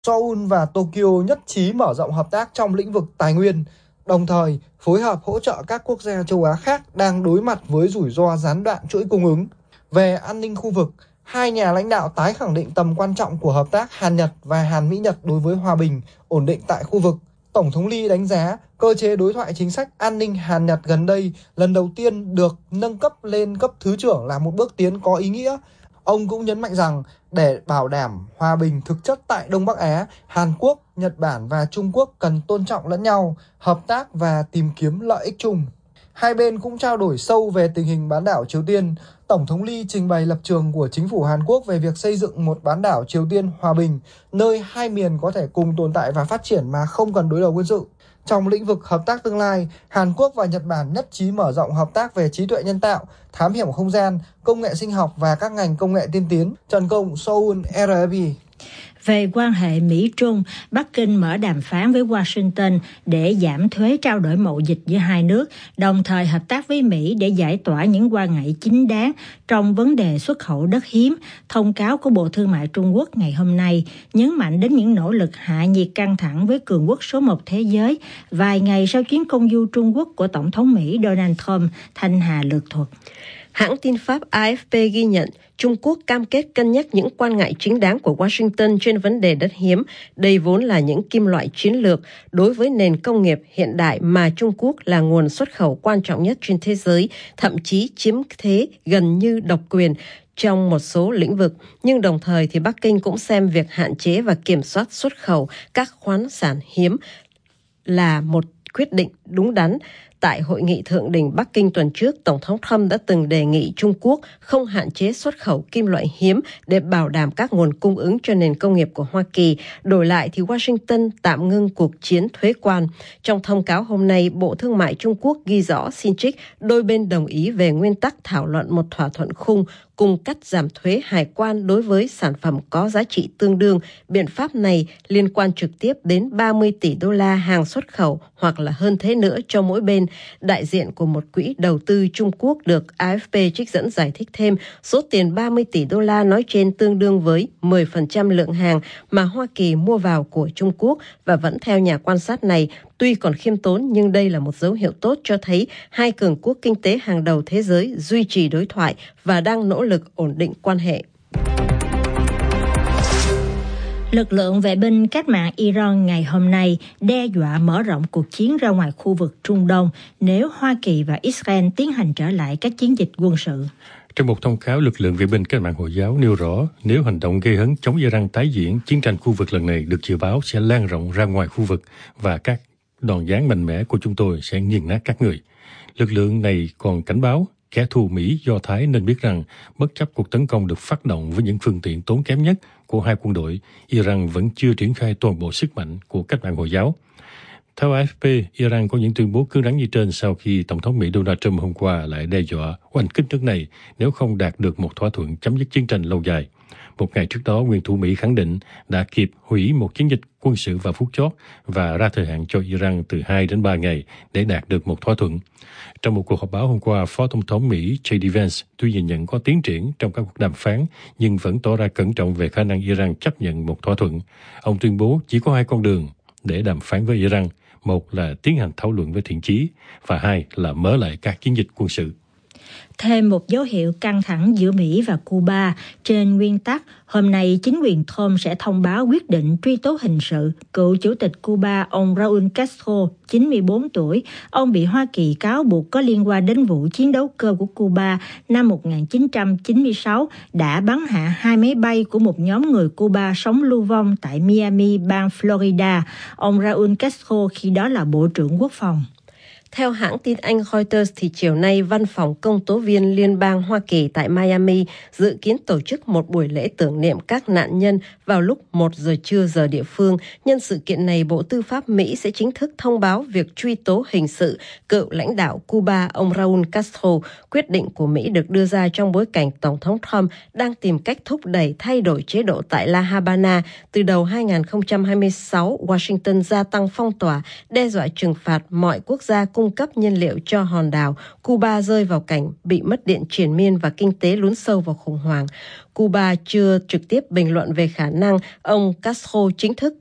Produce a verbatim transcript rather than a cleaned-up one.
Seoul và Tokyo nhất trí mở rộng hợp tác trong lĩnh vực tài nguyên, đồng thời phối hợp hỗ trợ các quốc gia châu Á khác đang đối mặt với rủi ro gián đoạn chuỗi cung ứng. Về an ninh khu vực, hai nhà lãnh đạo tái khẳng định tầm quan trọng của hợp tác Hàn-Nhật và Hàn-Mỹ-Nhật đối với hòa bình, ổn định tại khu vực. Tổng thống Lee đánh giá cơ chế đối thoại chính sách an ninh Hàn-Nhật gần đây lần đầu tiên được nâng cấp lên cấp thứ trưởng là một bước tiến có ý nghĩa. Ông cũng nhấn mạnh rằng để bảo đảm hòa bình thực chất tại Đông Bắc Á, Hàn Quốc, Nhật Bản và Trung Quốc cần tôn trọng lẫn nhau, hợp tác và tìm kiếm lợi ích chung. Hai bên cũng trao đổi sâu về tình hình bán đảo Triều Tiên. Tổng thống Lee trình bày lập trường của chính phủ Hàn Quốc về việc xây dựng một bán đảo Triều Tiên hòa bình, nơi hai miền có thể cùng tồn tại và phát triển mà không cần đối đầu quân sự. Trong lĩnh vực hợp tác tương lai, Hàn Quốc và Nhật Bản nhất trí mở rộng hợp tác về trí tuệ nhân tạo, thám hiểm không gian, công nghệ sinh học và các ngành công nghệ tiên tiến. Trần Công, Seoul, rờ ép pê. Về quan hệ Mỹ-Trung, Bắc Kinh mở đàm phán với Washington để giảm thuế trao đổi mậu dịch giữa hai nước, đồng thời hợp tác với Mỹ để giải tỏa những quan ngại chính đáng trong vấn đề xuất khẩu đất hiếm. Thông cáo của Bộ Thương mại Trung Quốc ngày hôm nay nhấn mạnh đến những nỗ lực hạ nhiệt căng thẳng với cường quốc số một thế giới, vài ngày sau chuyến công du Trung Quốc của Tổng thống Mỹ Donald Trump, Thanh Hà lược thuật. Hãng tin Pháp a ép pê ghi nhận Trung Quốc cam kết cân nhắc những quan ngại chính đáng của Washington trên vấn đề đất hiếm. Đây vốn là những kim loại chiến lược đối với nền công nghiệp hiện đại mà Trung Quốc là nguồn xuất khẩu quan trọng nhất trên thế giới, thậm chí chiếm thế gần như độc quyền trong một số lĩnh vực. Nhưng đồng thời thì Bắc Kinh cũng xem việc hạn chế và kiểm soát xuất khẩu các khoáng sản hiếm là một quyết định đúng đắn. Tại hội nghị thượng đỉnh Bắc Kinh tuần trước, Tổng thống Trump đã từng đề nghị Trung Quốc không hạn chế xuất khẩu kim loại hiếm để bảo đảm các nguồn cung ứng cho nền công nghiệp của Hoa Kỳ. Đổi lại thì Washington tạm ngưng cuộc chiến thuế quan. Trong thông cáo hôm nay, Bộ Thương mại Trung Quốc ghi rõ xin trích đôi bên đồng ý về nguyên tắc thảo luận một thỏa thuận khung cùng cắt giảm thuế hải quan đối với sản phẩm có giá trị tương đương. Biện pháp này liên quan trực tiếp đến ba mươi tỷ đô la hàng xuất khẩu hoặc là hơn thế nữa cho mỗi bên. Đại diện của một quỹ đầu tư Trung Quốc được a ép pê trích dẫn giải thích thêm, số tiền ba mươi tỷ đô la nói trên tương đương với mười phần trăm lượng hàng mà Hoa Kỳ mua vào của Trung Quốc, và vẫn theo nhà quan sát này, tuy còn khiêm tốn nhưng đây là một dấu hiệu tốt cho thấy hai cường quốc kinh tế hàng đầu thế giới duy trì đối thoại và đang nỗ lực ổn định quan hệ. Lực lượng vệ binh cách mạng Iran ngày hôm nay đe dọa mở rộng cuộc chiến ra ngoài khu vực Trung Đông nếu Hoa Kỳ và Israel tiến hành trở lại các chiến dịch quân sự. Trong một thông cáo, lực lượng vệ binh cách mạng Hồi giáo nêu rõ nếu hành động gây hấn chống Iran tái diễn, chiến tranh khu vực lần này được dự báo sẽ lan rộng ra ngoài khu vực và các đòn giáng mạnh mẽ của chúng tôi sẽ nghiền nát các người. Lực lượng này còn cảnh báo kẻ thù Mỹ Do Thái nên biết rằng bất chấp cuộc tấn công được phát động với những phương tiện tốn kém nhất của hai quân đội, Iran vẫn chưa triển khai toàn bộ sức mạnh của cách mạng Hồi giáo. Theo a ép pê, Iran có những tuyên bố cứng rắn như trên sau khi Tổng thống Mỹ Donald Trump hôm qua lại đe dọa oanh kích nước này nếu không đạt được một thỏa thuận chấm dứt chiến tranh lâu dài. Một ngày trước đó, nguyên thủ Mỹ khẳng định đã kịp hủy một chiến dịch quân sự vào phút chót và ra thời hạn cho Iran từ hai đến ba ngày để đạt được một thỏa thuận. Trong một cuộc họp báo hôm qua, Phó Tổng thống Mỹ gi đi Vance tuy nhìn nhận có tiến triển trong các cuộc đàm phán nhưng vẫn tỏ ra cẩn trọng về khả năng Iran chấp nhận một thỏa thuận. Ông tuyên bố chỉ có hai con đường để đàm phán với Iran. Một là tiến hành thảo luận với thiện chí và hai là mở lại các chiến dịch quân sự. Thêm một dấu hiệu căng thẳng giữa Mỹ và Cuba. Trên nguyên tắc, hôm nay chính quyền Trump sẽ thông báo quyết định truy tố hình sự cựu chủ tịch Cuba ông Raúl Castro, chín mươi bốn tuổi. Ông bị Hoa Kỳ cáo buộc có liên quan đến vụ chiến đấu cơ của Cuba năm một nghìn chín trăm chín mươi sáu đã bắn hạ hai máy bay của một nhóm người Cuba sống lưu vong tại Miami, bang Florida. Ông Raúl Castro khi đó là Bộ trưởng Quốc phòng. Theo hãng tin Anh Reuters, thì chiều nay, Văn phòng Công tố viên Liên bang Hoa Kỳ tại Miami dự kiến tổ chức một buổi lễ tưởng niệm các nạn nhân vào lúc một giờ trưa giờ địa phương. Nhân sự kiện này, Bộ Tư pháp Mỹ sẽ chính thức thông báo việc truy tố hình sự cựu lãnh đạo Cuba ông Raúl Castro. Quyết định của Mỹ được đưa ra trong bối cảnh Tổng thống Trump đang tìm cách thúc đẩy thay đổi chế độ tại La Habana. Từ đầu hai nghìn không trăm hai mươi sáu, Washington gia tăng phong tỏa, đe dọa trừng phạt mọi quốc gia cung cung cấp nhiên liệu cho hòn đảo, Cuba rơi vào cảnh bị mất điện triền miên và kinh tế lún sâu vào khủng hoảng. Cuba chưa trực tiếp bình luận về khả năng ông Castro chính thức